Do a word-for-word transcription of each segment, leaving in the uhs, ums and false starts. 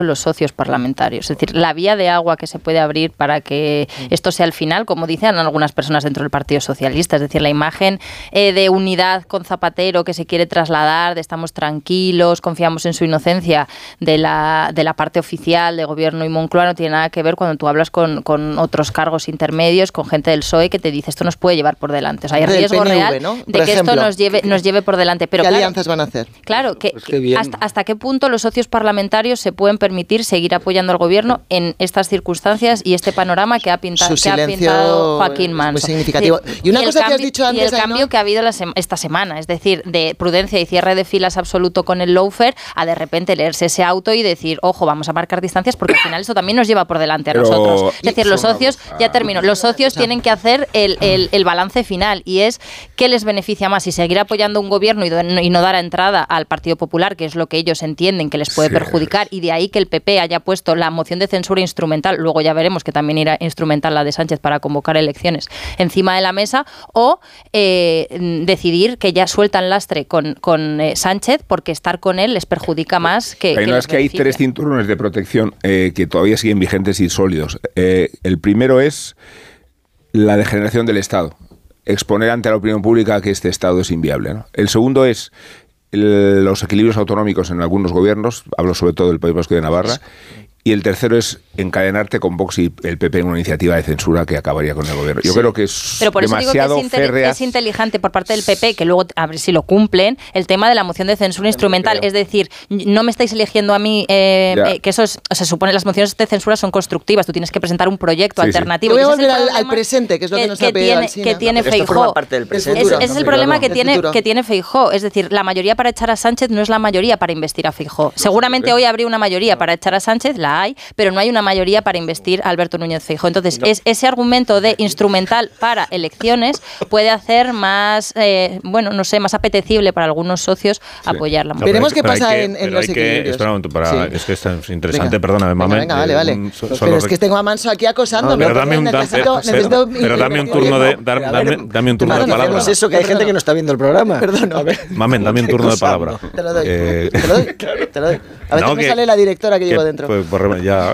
los socios parlamentarios. Es decir, la vía de agua que se puede abrir para que esto sea el final, como dicen algunas personas dentro del Partido Socialista, es decir, la imagen eh, de unidad con Zapatero que se quiere trasladar, de estamos tranquilos, confiamos en su inocencia, de la, de la parte oficial de Gobierno y Moncloa, no tiene nada que ver cuando tú hablas con, con otros cargos intermedios, con gente del P S O E que te dice esto nos puede llevar por delante. O sea, hay riesgo P N V, real, ¿no?, de que ejemplo, esto nos lleve, nos lleve por delante. Pero ¿qué claro, alianzas van a hacer? Claro, que, pues que hasta, hasta qué punto los socios parlamentarios se pueden permitir permitir seguir apoyando al gobierno en estas circunstancias y este panorama que ha pintado, que ha pintado Joaquín Manso. Muy significativo. Y una y cosa que has dicho antes, y el cambio ¿no? que ha habido la sema, esta semana, es decir, de prudencia y cierre de filas absoluto con el lawfare a de repente leerse ese auto y decir, ojo, vamos a marcar distancias porque al final eso también nos lleva por delante a Pero, nosotros. Es decir, los socios, ya termino, los socios tienen que hacer el, el, el balance final y es qué les beneficia más, si seguir apoyando un gobierno y, y no dar entrada al Partido Popular, que es lo que ellos entienden que les puede sí. perjudicar, y de ahí que el P P haya puesto la moción de censura instrumental, luego ya veremos que también irá instrumental la de Sánchez para convocar elecciones, encima de la mesa, o eh, decidir que ya sueltan lastre con, con eh, Sánchez porque estar con él les perjudica más que... Hay, que no, es que hay tres cinturones de protección eh, que todavía siguen vigentes y sólidos. Eh, el primero es la degeneración del Estado, exponer ante la opinión pública que este Estado es inviable, ¿no? El segundo es el, los equilibrios autonómicos en algunos gobiernos, hablo sobre todo del País Vasco y de Navarra, y el tercero es encadenarte con Vox y el P P en una iniciativa de censura que acabaría con el gobierno. Yo sí. creo que es Pero por demasiado eso digo que es, férrea. es inteligente por parte del P P, que luego a ver si lo cumplen, el tema de la moción de censura instrumental. Es decir, no me estáis eligiendo a mí, eh, eh, que eso es, se supone las mociones de censura son constructivas, tú tienes que presentar un proyecto sí, alternativo. Sí. Voy a volver al, al presente, que es lo que, que nos ha pedido Alsina. Que tiene Feijóo. Ese es, es el problema que tiene, que tiene Feijóo. Es decir, la mayoría para echar a Sánchez no es la mayoría para investir a Feijóo. Seguramente hoy habría una mayoría para echar a Sánchez, la hay, pero no hay una mayoría para investir a Alberto Núñez Feijóo. Entonces, no. es, ese argumento de instrumental para elecciones puede hacer más, eh, bueno, no sé, más apetecible para algunos socios sí. apoyar la moción. No, Veremos qué pasa que, en, en los equilibrios. Espera un momento, para, sí. es que esto es interesante, venga. perdóname, Venga, Mamen. venga, vale, vale. Un, so, pero es que tengo a Manso aquí acosándome. No, pero dame un, necesito, da, necesito, pero, pero dame un turno de, dar, dame, dame un turno de palabra. Es eso, que hay gente que no está viendo el programa. Perdón. Mamen, dame un turno de palabra. Te lo doy. Te lo doy. Te lo doy. A ver, me sale la directora que llevo dentro. Ya...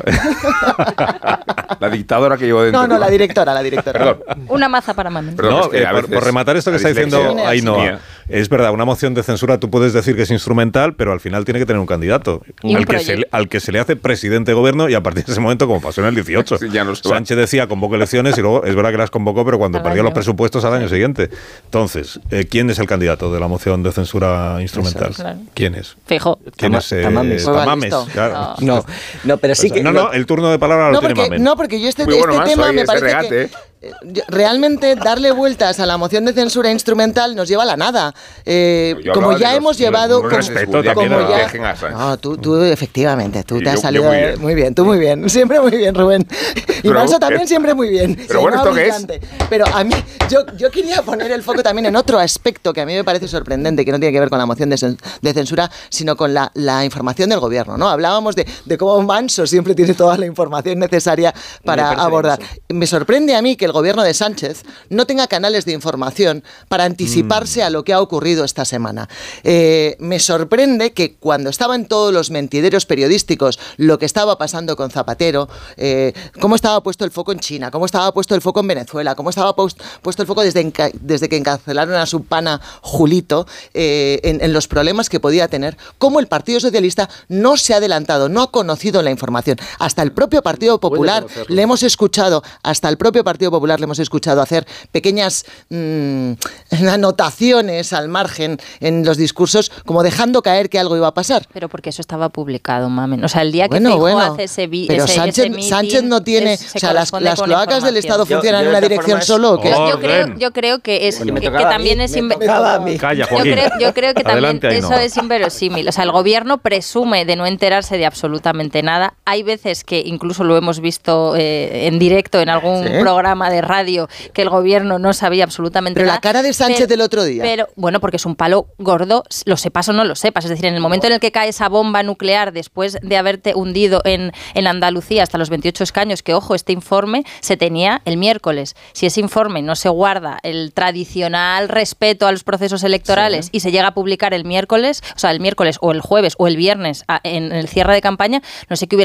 La dictadora que llevo dentro. No, no, la directora, la directora. Perdón. Una maza para Mamen. No, es que eh, por, por rematar esto que está diciendo Ainhoa, es verdad, una moción de censura tú puedes decir que es instrumental, pero al final tiene que tener un candidato ¿Y al, un que se, al que se le hace presidente de gobierno y a partir de ese momento, como pasó en el dieciocho, sí, ya no Sánchez decía convoco elecciones y luego es verdad que las convocó, pero cuando al perdió año. los presupuestos al año siguiente. Entonces, eh, ¿quién es el candidato de la moción de censura instrumental? Eso, claro. ¿Quién es? Feijóo. ¿Quién Tama, es? Eh, Tamames. Tamames, no. claro. No, no, pero sí que... No, no, el turno de palabra no, lo porque, tiene Mamen. No, porque yo este, Muy bueno, este Manso, tema ahí, me ese parece regate. que... Realmente darle vueltas a la moción de censura instrumental nos lleva a la nada. Eh, como ya hemos los, llevado... Como, respeto como, como ya, no, tú, tú efectivamente, tú y te yo, has salido muy bien. muy bien, tú muy bien, siempre muy bien, Rubén. Y Manso también ¿qué? siempre muy bien. Pero bueno, ¿esto qué es? Pero a mí, yo, yo quería poner el foco también en otro aspecto que a mí me parece sorprendente, que no tiene que ver con la moción de, de censura, sino con la, la información del gobierno, ¿no? Hablábamos de, de cómo Manso siempre tiene toda la información necesaria para abordar. Me sorprende a mí que el gobierno de Sánchez no tenga canales de información para anticiparse mm. a lo que ha ocurrido esta semana. Eh, me sorprende que cuando estaban todos los mentideros periodísticos, lo que estaba pasando con Zapatero, eh, cómo estaba puesto el foco en China, cómo estaba puesto el foco en Venezuela, cómo estaba post, puesto el foco desde, enca, desde que encarcelaron a su pana Julito, eh, en, en los problemas que podía tener, cómo el Partido Socialista no se ha adelantado, no ha conocido la información. Hasta el propio Partido Popular le hemos escuchado, hasta el propio Partido Popular le hemos escuchado hacer pequeñas mmm, anotaciones al margen en los discursos, como dejando caer que algo iba a pasar. Pero porque eso estaba publicado, Mamen. O sea, el día que bueno, Feijóo bueno, hace ese vídeo. Pero ese, Sánchez, ese meeting, Sánchez no tiene... Es, o sea, las, las cloacas del Estado yo, funcionan yo en una dirección solo, ¿o qué? Yo, yo, creo, yo creo que es... Que, que también mí, es... Inver... Calla, yo, creo, yo creo que también Adelante, eso es inverosímil. O sea, el gobierno presume de no enterarse de absolutamente nada. Hay veces que incluso lo hemos visto eh, en directo en algún ¿Sí? programa de radio, que el gobierno no sabía absolutamente pero nada. Pero la cara de Sánchez pero, del otro día. Pero, bueno, porque es un palo gordo, lo sepas o no lo sepas. Es decir, en el momento en el que cae esa bomba nuclear después de haberte hundido en, en Andalucía hasta los veintiocho escaños, que ojo, este informe se tenía el miércoles. Si ese informe no se guarda el tradicional respeto a los procesos electorales sí. y se llega a publicar el miércoles, o sea, el miércoles o el jueves o el viernes a, en el cierre de campaña, no sé qué hubiera